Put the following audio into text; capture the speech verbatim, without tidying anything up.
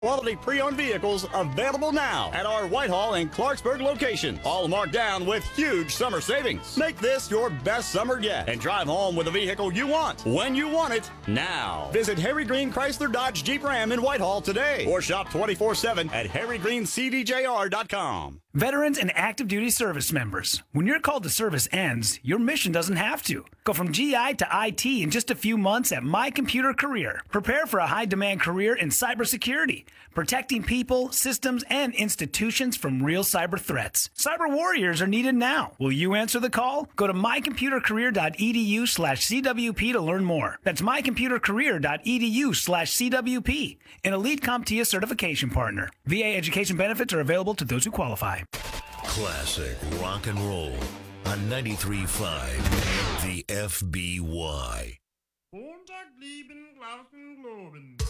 Quality pre-owned vehicles available now at our Whitehall and Clarksburg locations. All marked down with huge summer savings. Make this your best summer yet and drive home with a vehicle you want when you want it now. Visit Harry Green Chrysler Dodge Jeep Ram in Whitehall today or shop twenty-four seven at harry green c d j r dot com. Veterans and active duty service members, when your call to service ends, your mission doesn't have to. Go from G I to I T in just a few months at My Computer Career. Prepare for a high-demand career in cybersecurity, protecting people, systems, and institutions from real cyber threats. Cyber warriors are needed now. Will you answer the call? Go to my computer career dot e d u slash c w p to learn more. That's my computer career dot e d u slash c w p, an elite CompTIA certification partner. V A education benefits are available to those who qualify. Classic rock and roll on ninety-three point five, the F B Y. Montag, lieben, Glauben, Globen.